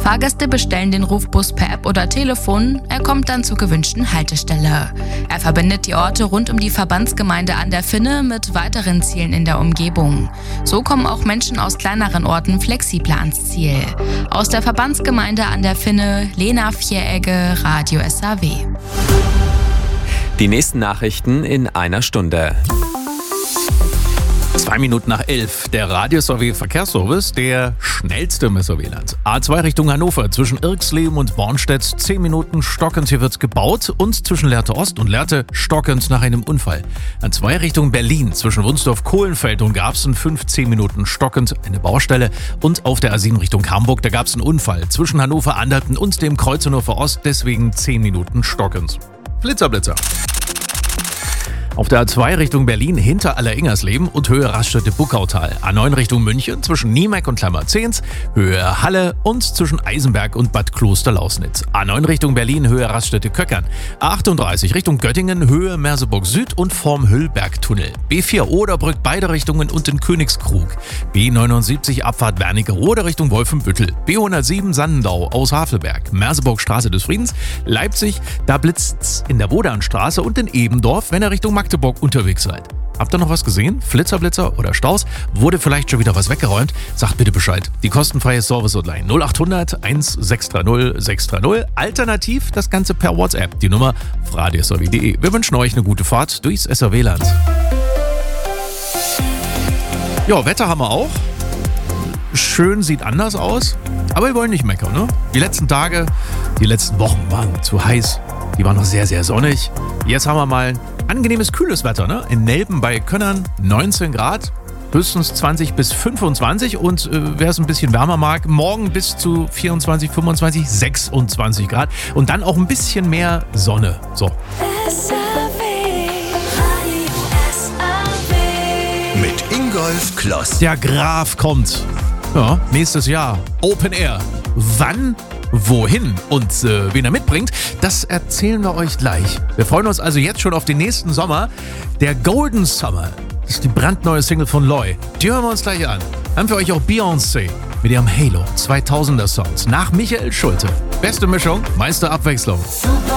Fahrgäste bestellen den Rufbus per App oder Telefon. Er kommt dann zur gewünschten Haltestelle. Er verbindet die Orte rund um die Verbandsgemeinde an der Finne mit weiteren Zielen in der Umgebung. So kommen auch Menschen aus kleineren Orten flexibler ans Ziel. Aus der Verbandsgemeinde an der Finne, Lena Vieregge, Radio SAW. Die nächsten Nachrichten in einer Stunde. 2 Minuten nach 11. Der Radio SAW Verkehrsservice, der schnellste im SAW-Land. A2 Richtung Hannover, zwischen Irxleben und Bornstedt, 10 Minuten stockend. Hier wird gebaut. Und zwischen Lehrte Ost und Lehrte stockend nach einem Unfall. A2 Richtung Berlin, zwischen Wunsdorf-Kohlenfeld und Garbsen, 15 Minuten stockend, eine Baustelle. Und auf der A7 Richtung Hamburg, da gab es einen Unfall. Zwischen Hannover-Anderten und dem Kreuz Hannover Ost, deswegen 10 Minuten stockend. Blitzer. Auf der A2 Richtung Berlin hinter Alleringersleben und Höhe Raststätte-Buckautal. A9 Richtung München zwischen Niemeck und Klammerzehns, Höhe Halle und zwischen Eisenberg und Bad Klosterlausnitz. A9 Richtung Berlin, Höhe Raststätte-Köckern. A38 Richtung Göttingen, Höhe Merseburg Süd und vorm Hüllbergtunnel. B4 Oderbrück beide Richtungen und in Königskrug. B79 Abfahrt Wernigerode Richtung Wolfenbüttel. B107 Sandendau aus Havelberg. Merseburg Straße des Friedens. Leipzig, da blitzt's in der Bodanstraße und in Ebendorf, wenn er Richtung Magdeburg unterwegs seid. Habt ihr noch was gesehen? Blitzer oder Staus? Wurde vielleicht schon wieder was weggeräumt? Sagt bitte Bescheid. Die kostenfreie Service-Hotline 0800 1630 630. Alternativ das Ganze per WhatsApp. Die Nummer radiosaw.de. Wir wünschen euch eine gute Fahrt durchs SAW-Land. Ja, Wetter haben wir auch. Schön, sieht anders aus. Aber wir wollen nicht meckern, ne? Die letzten Tage, die letzten Wochen waren zu heiß. Die waren noch sehr, sehr sonnig. Jetzt haben wir mal angenehmes, kühles Wetter, ne? In Nelben bei Könnern 19 Grad, höchstens 20 bis 25 und wer es ein bisschen wärmer mag, morgen bis zu 24, 25, 26 Grad und dann auch ein bisschen mehr Sonne. So. Mit Ingolf Kloss. Der Graf kommt. Ja, nächstes Jahr. Open Air. Wann? Wohin und wen er mitbringt, das erzählen wir euch gleich. Wir freuen uns also jetzt schon auf den nächsten Sommer. Der Golden Summer, das ist die brandneue Single von Loy. Die hören wir uns gleich an. Haben für euch auch Beyoncé mit ihrem Halo 2000er Sounds nach Michael Schulte. Beste Mischung, meiste Abwechslung. Super.